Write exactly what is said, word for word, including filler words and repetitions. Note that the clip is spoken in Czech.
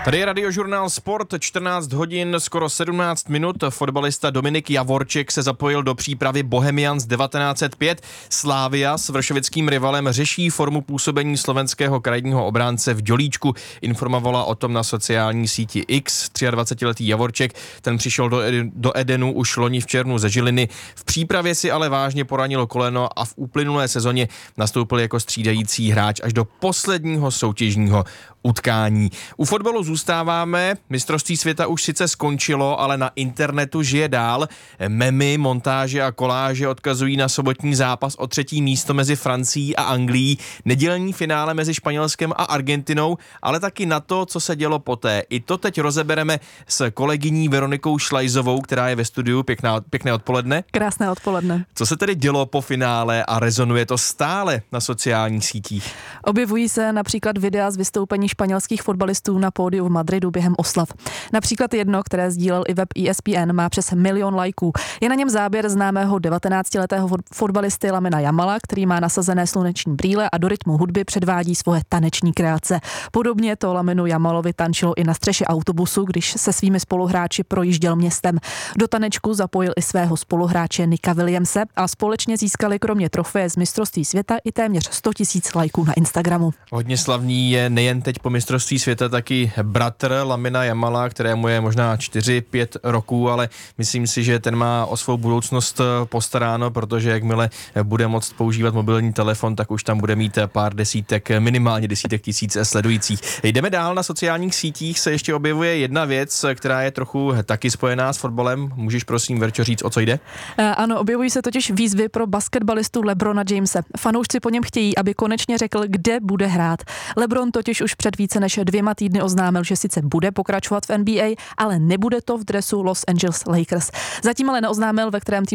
Tady je Radiožurnál Sport, čtrnáct hodin, skoro sedmnáct minut. Fotbalista Dominik Javorček se zapojil do přípravy Bohemians devatenáct set pět. Slavia s vršovickým rivalem řeší formu působení slovenského krajního obránce v Dělíčku. Informovala o tom na sociální síti X dvacetitříletý Javorček. Ten přišel do, do Edenu už loni v červnu ze Žiliny. V přípravě si ale vážně poranilo koleno a v uplynulé sezóně nastoupil jako střídající hráč až do posledního soutěžního utkání. U fotbalu zůstáváme, mistrovství světa už sice skončilo, ale na internetu žije dál. Memy, montáže a koláže odkazují na sobotní zápas o třetí místo mezi Francií a Anglií, nedělní finále mezi Španělskem a Argentinou, ale taky na to, co se dělo poté. I to teď rozebereme s kolegyní Veronikou Šlajzovou, která je ve studiu. Pěkná, pěkné odpoledne. Krásné odpoledne. Co se tedy dělo po finále a rezonuje to stále na sociálních sítích? Objevují se například videa z vystoupení španělských fotbalistů na pódiu v Madridu během oslav. Například jedno, které sdílel i web E S P N, má přes milion lajků. Je na něm záběr známého devatenáctiletého fotbalisty Lamina Jamala, který má nasazené sluneční brýle a do rytmu hudby předvádí svoje taneční kreace. Podobně to Laminu Jamalovi tančilo i na střeše autobusu, když se svými spoluhráči projížděl městem. Do tanečku zapojil i svého spoluhráče Nicka Williamse a společně získali kromě trofeje z mistrovství světa i téměř sto tisíc lajků na Instagramu. Hodně slavný je nejen teď po mistrovství světa taky bratr Lamina Jamala, kterému je možná čtyři pět roků, ale myslím si, že ten má o svou budoucnost postaráno, protože jakmile bude moct používat mobilní telefon, tak už tam bude mít pár desítek, minimálně desítek tisíc sledujících. Jdeme dál, na sociálních sítích se ještě objevuje jedna věc, která je trochu taky spojená s fotbalem. Můžeš prosím, Verčo, říct, o co jde? Ano, objevují se totiž výzvy pro basketbalistu LeBrona Jamese. Fanoušci po něm chtějí, aby konečně řekl, kde bude hrát. LeBron totiž už před více než dvěma týdny oznámil, že sice bude pokračovat v N B A, ale nebude to v dresu Los Angeles Lakers. Zatím ale neoznámil, ve kterém týmu